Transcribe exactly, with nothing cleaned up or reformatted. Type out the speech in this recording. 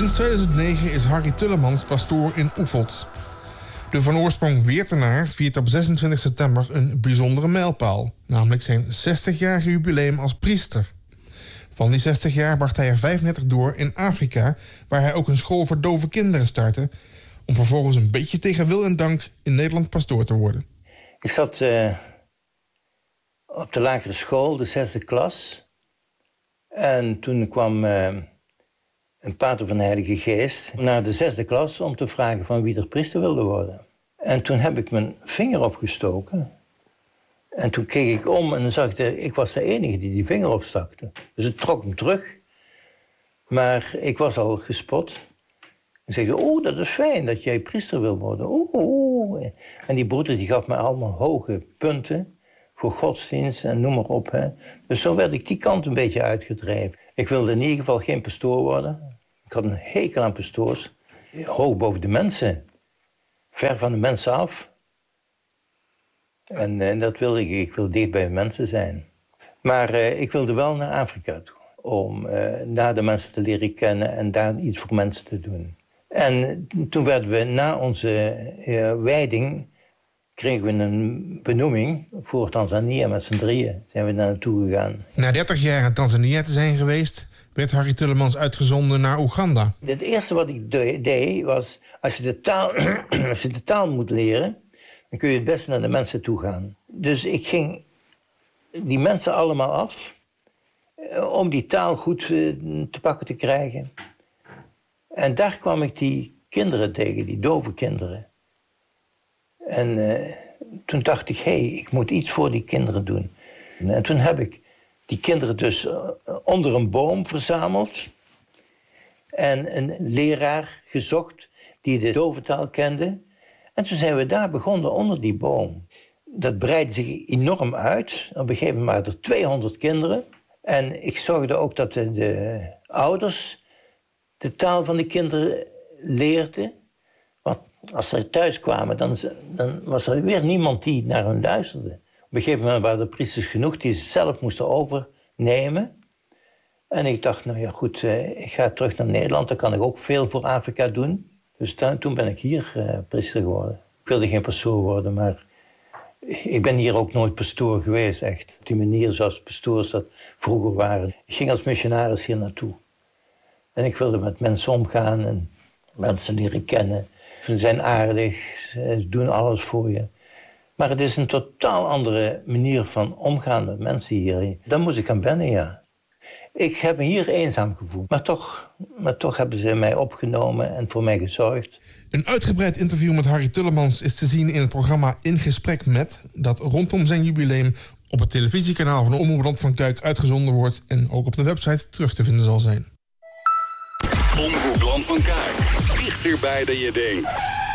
Sinds tweeduizend negen is Harry Tullemans pastoor in Oefeld. De van oorsprong Weertenaar viert op zesentwintig september een bijzondere mijlpaal, namelijk zijn zestigjarige jubileum als priester. Van die zestig jaar bracht hij er vijfendertig door in Afrika, waar hij ook een school voor dove kinderen startte, om vervolgens een beetje tegen wil en dank in Nederland pastoor te worden. Ik zat uh, op de lagere school, de zesde klas. En toen kwam uh, een pater van de Heilige Geest naar de zesde klas om te vragen van wie er priester wilde worden. En toen heb ik mijn vinger opgestoken. En toen keek ik om en dan zag ik, de, ik was de enige die die vinger opstakte. Dus ik trok hem terug. Maar ik was al gespot. En zei, oh, dat is fijn dat jij priester wil worden. Oeh, oeh. En die broeder die gaf me allemaal hoge punten voor godsdienst en noem maar op. Hè. Dus zo werd ik die kant een beetje uitgedreven. Ik wilde in ieder geval geen pastoor worden. Ik had een hekel aan pastoors. Hoog boven de mensen. Ver van de mensen af. En, en dat wilde ik. Ik wilde dicht bij de mensen zijn. Maar uh, ik wilde wel naar Afrika toe. Om uh, daar de mensen te leren kennen en daar iets voor mensen te doen. En toen werden we na onze uh, wijding, kregen we een benoeming voor Tanzania met z'n drieën. Zijn we daar naartoe gegaan. Na dertig jaar in Tanzania te zijn geweest, werd Harry Tullemans uitgezonden naar Oeganda. Het eerste wat ik de- deed was, als je, de taal, als je de taal moet leren, dan kun je het beste naar de mensen toe gaan. Dus ik ging die mensen allemaal af, om die taal goed te pakken te krijgen. En daar kwam ik die kinderen tegen, die dove kinderen. En uh, toen dacht ik, hé, hey, ik moet iets voor die kinderen doen. En toen heb ik die kinderen dus onder een boom verzameld. En een leraar gezocht die de doventaal kende. En toen zijn we daar begonnen, onder die boom. Dat breidde zich enorm uit. Op een gegeven moment waren er tweehonderd kinderen. En ik zorgde ook dat de, de ouders de taal van de kinderen leerden. Want als ze thuis kwamen, dan, dan was er weer niemand die naar hen luisterde. Op een gegeven moment waren er priesters genoeg die ze zelf moesten overnemen. En ik dacht, nou ja goed, ik ga terug naar Nederland. Dan kan ik ook veel voor Afrika doen. Dus daar, toen ben ik hier uh, priester geworden. Ik wilde geen pastoor worden, maar ik ben hier ook nooit pastoor geweest, echt. Op die manier zoals pastoors dat vroeger waren. Ik ging als missionaris hier naartoe. En ik wilde met mensen omgaan en mensen leren kennen. Ze zijn aardig, ze doen alles voor je. Maar het is een totaal andere manier van omgaan met mensen hier. Daar moest ik aan wennen, ja. Ik heb me hier eenzaam gevoeld. Maar toch, maar toch hebben ze mij opgenomen en voor mij gezorgd. Een uitgebreid interview met Harry Tullemans is te zien in het programma In Gesprek Met, dat rondom zijn jubileum op het televisiekanaal van Omroep Land van Kuik uitgezonden wordt en ook op de website terug te vinden zal zijn. Omroep Land van Kuik. Dichterbij dan je denkt.